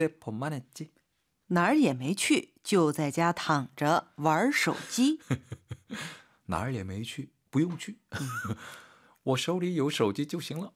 휴대폰만 했지. 哪儿也没去，就在家躺着玩手机。 哪儿也没去，不用去，我手里有手机就行了。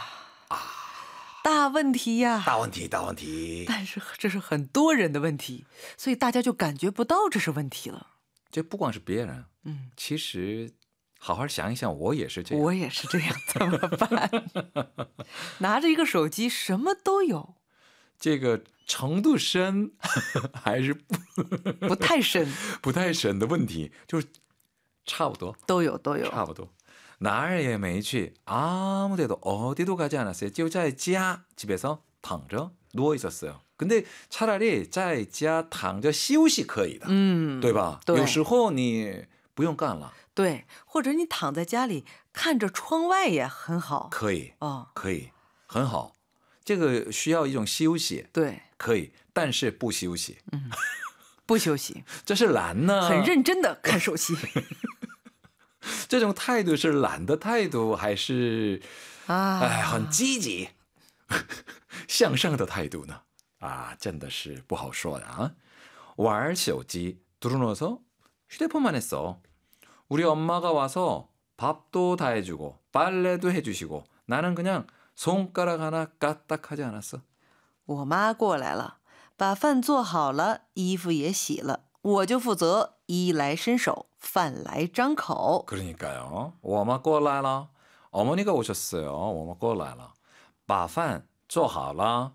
大问题呀！ 大问题，大问题。 但是这是很多人的问题，所以大家就感觉不到这是问题了。 这不光是别人，其实好好想一想，我也是这样。 我也是这样，怎么办？拿着一个手机，什么都有。 这个程度深还是不太深， 不太深的问题，就是差不多， 都有，都有， 差不多。哪儿也没去，아무 데도 어디도 가지 않았어요. 就在家 집에서 躺着 누워 있었어요. 근데 차라리 在家躺着休息可以的，对吧？ 对， 有时候你不用干了， 对，或者你躺在家里看着窗外也很好， 可以， 哦， 可以，很好。这个需要一种休息， 对， 可以，但是不休息， 不休息， 这是懒呢， 很认真的看手机。 这种态度是懒的态度，还是很积极向上的态度呢？真的是不好说的啊。玩手机들어누워서 휴대폰만 했어. 우리 엄마가 와서 밥도 다 해주고 빨래도 해주시고 나는 그냥 손가락 하나 까딱하지 않았어. 我妈过来了，把饭做好了，衣服也洗了，我就负责衣来伸手，饭来张口。 그러니까요. 엄마 过来了. 어머니가 오셨어요. 엄마 过来了. 把饭做好了.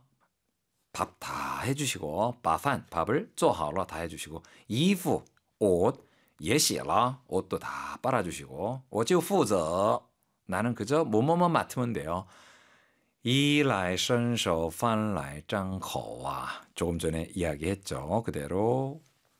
밥 다 해주시고 把饭 밥을 做好了 다 해주시고 衣服 옷 也洗了 옷도 다 빨아주시고 我就负责 나는 그저 뭐뭐만 맡으면 돼요. 衣来伸手饭来张口 조금 전에 이야기했죠. 그대로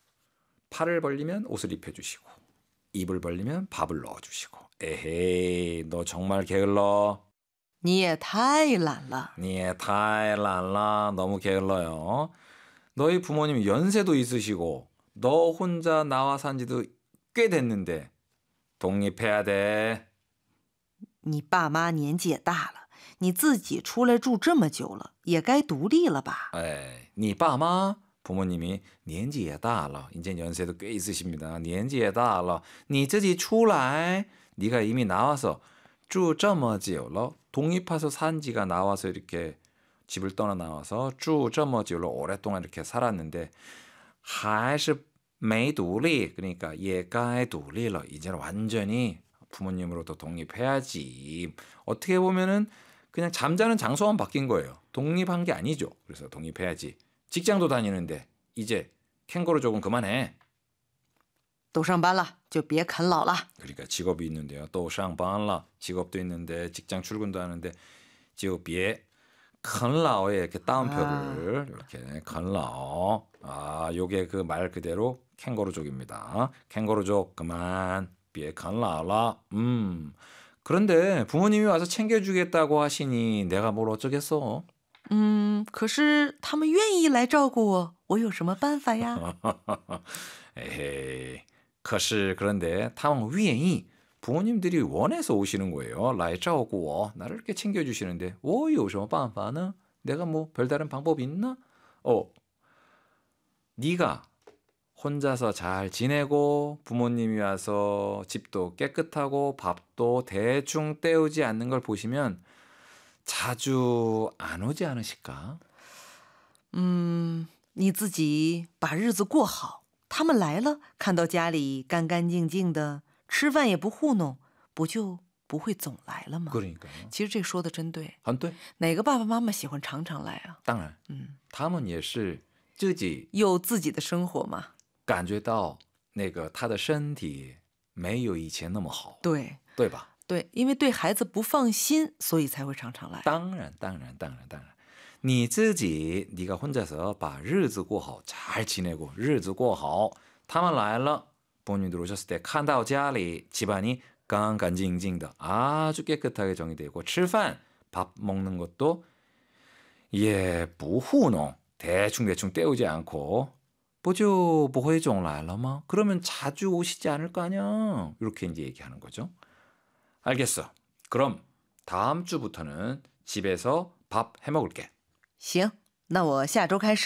팔을 벌리면 옷을 입혀주시고 입을 벌리면 밥을 넣어주시고 에헤이 너 정말 게을러. 你也太懒了. 你也太懒了. 너무 게을러요. 너희 부모님 연세도 있으시고 너 혼자 나와 산 지도 꽤 됐는데 독립해야 돼. 你爸妈年纪也大了，你自己出来住这么久了，也该独立了吧？ 네爸妈 부모님이 年纪也大了, 이제 연세도 꽤 있으십니다. 年纪也大了, 你自己出来, 네가 이미 나와서 住这么久了, 독립해서 산 지가 나와서 이렇게 집을 떠나 나와서 住这么久了, 오랫동안 이렇게 살았는데 还是没独立, 그러니까 也该独立了, 이제는 완전히 부모님으로부터 독립해야지. 어떻게 보면은 그냥 잠자는 장소만 바뀐 거예요. 독립한 게 아니죠. 그래서 독립해야지. 직장도 다니는데 이제 캥거루 조금 그만해. 都上班了，就别啃老了。 그러니까 직업이 있는데요. 또 上班了. 직업도 있는데 직장 출근도 하는데 就别啃老에 이렇게 따옴표를 이렇게 啃老. 요게 그 말 그대로 캥거루족입니다. 캥거루족 그만. 别啃老了. 그런데 부모님이 와서 챙겨주겠다고 하시니 내가 뭘 어쩌겠어? 可是他们愿意来照顾我，我有什么办法呀？ 에헤이. 可是 그런데 他们愿意 부모님들이 원해서 오시는 거예요. 来照顾我, 나를 이렇게 챙겨주시는데 我有什么办法呢? 내가 뭐 별다른 방법이 있나? 네가 혼자서 잘 지내고 부모님이 와서 집도 깨끗하고 밥도 대충 때우지 않는 걸 보시면 자주 안 오지 않으실까? 你自己把日子过好，他们来了，看到家里干干净净的，吃饭也不糊弄，不就不会总来了吗？ 그러니까요. 其实这说的真对， 很对。 哪个爸爸妈妈喜欢常常来啊？ 当然，他们也是自己有自己的生活嘛。 感觉到那个他的身体没有以前那么好， 对， 对吧？ 对，因为对孩子不放心，所以才会常常来。 当然，你自己 네가 혼자서 把日子过好, 잘 지내고 日子过好, 他们来了, 부모님들 오셨을 때 看到家里 집안이 깡깡징징的 아주 깨끗하게 정리되고 吃饭 밥 먹는 것도 也不糊弄 대충 때우지 않고 不就不会总来了吗? 그러면 자주 오시지 않을 거 아니야. 이렇게 이제 얘기하는 거죠. 알겠어. 그럼 다음 주부터는 집에서 밥 해 먹을게. 行。 那我下周开始